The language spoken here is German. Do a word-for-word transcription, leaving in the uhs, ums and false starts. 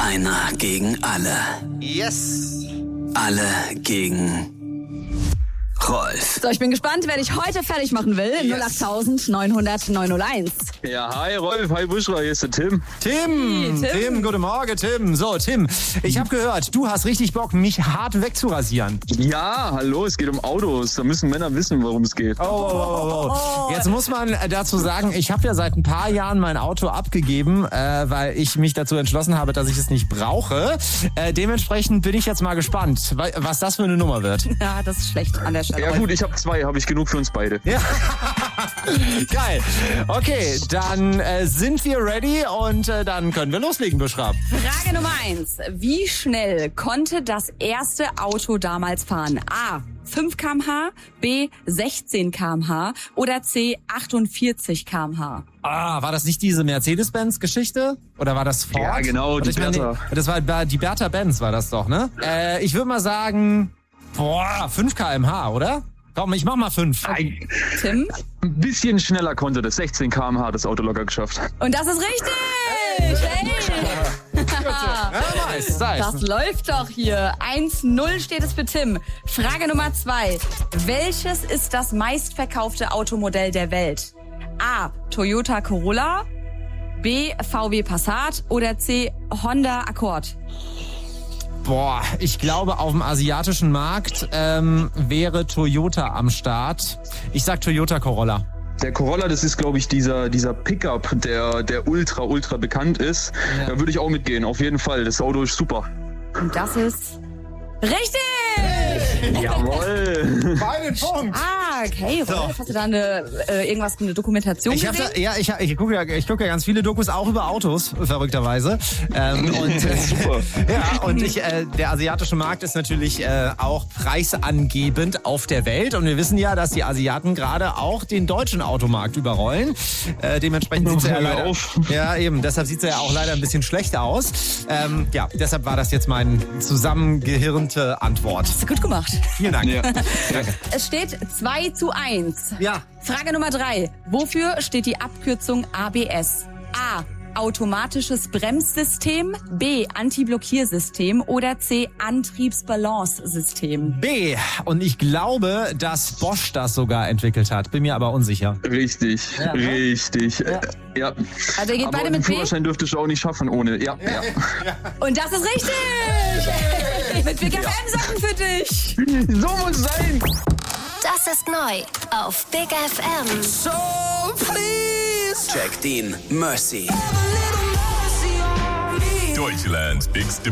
Einer gegen alle. Yes. Alle gegen Rolf. So, ich bin gespannt, wer dich heute fertig machen will. Yes. null acht neun null null neun null eins. Ja, hi Rolf, hi Buschra, hier ist der Tim. Tim, Hey, Tim. Tim, guten Morgen, Tim. So, Tim, ich habe gehört, du hast richtig Bock, mich hart wegzurasieren. Ja, hallo, es geht um Autos. Da müssen Männer wissen, worum es geht. Oh, oh, oh, oh. Jetzt muss man dazu sagen, ich habe ja seit ein paar Jahren mein Auto abgegeben, äh, weil ich mich dazu entschlossen habe, dass ich es nicht brauche. Äh, dementsprechend bin ich jetzt mal gespannt, was das für eine Nummer wird. Ja, das ist schlecht an der Stelle. Ja gut, ich habe zwei, habe ich genug für uns beide. Ja. Geil. Okay, dann äh, sind wir ready und äh, dann können wir loslegen, Buschra. Frage Nummer eins. Wie schnell konnte das erste Auto damals fahren? A. fünf Kilometer pro Stunde, B. sechzehn Kilometer pro Stunde oder C. achtundvierzig Kilometer pro Stunde? Ah, war das nicht diese Mercedes-Benz-Geschichte? Oder war das Ford? Ja, genau, Oder die ich meine, Bertha. Das war die Bertha Benz, war das doch, ne? Äh, ich würde mal sagen, boah, fünf Kilometer pro Stunde, oder? Komm, ich mach mal fünf. Ein, Tim? ein bisschen schneller konnte das. sechzehn Kilometer pro Stunde das Auto locker geschafft. Und das ist richtig! Hey. Ja, nice, nice. Das läuft doch hier. eins null steht es für Tim. Frage Nummer zwei. Welches ist das meistverkaufte Automodell der Welt? A. Toyota Corolla, B. V W Passat oder C. Honda Accord? Boah, ich glaube, auf dem asiatischen Markt ähm, wäre Toyota am Start. Ich sag Toyota Corolla. Der Corolla, das ist, glaube ich, dieser, dieser Pickup, der, der ultra, ultra bekannt ist. Ja. Da würde ich auch mitgehen, auf jeden Fall. Das Auto ist super. Und das ist richtig! Jawohl. Beide Punkt. Ah, okay. So. Rolf, hast du da eine, äh, irgendwas, eine Dokumentation Ich, hab gesehen? da, ja, ich, ich gucke ja, ich guck ja ganz viele Dokus, auch über Autos, verrückterweise. Ähm, und, äh, Super. ja, und ich, äh, der asiatische Markt ist natürlich äh, auch preisangebend auf der Welt. Und wir wissen ja, dass die Asiaten gerade auch den deutschen Automarkt überrollen. Äh, dementsprechend sieht es ja Hör leider... auf. Ja, eben. Deshalb sieht es ja auch leider ein bisschen schlechter aus. Ähm, ja, deshalb war das jetzt meine zusammengehirnte Antwort. Hast du gut gemacht. Vielen Dank. Ja. Danke. Es steht zwei zu eins. Ja. Frage Nummer drei. Wofür steht die Abkürzung A B S? A. Automatisches Bremssystem, B. Antiblockiersystem oder C. Antriebsbalancesystem? B. Und ich glaube, dass Bosch das sogar entwickelt hat. Bin mir aber unsicher. Richtig, Ja, ne? richtig. Ja. ja. Also ihr geht Aber beide den mit B? Führerschein dürftest du auch nicht schaffen ohne. Ja, ja. Und das ist richtig! Mit Big F M-Sachen für dich! So muss es sein. Das ist neu auf Big F M. So please. Jack Dean, Mercy. Deutschlands bigste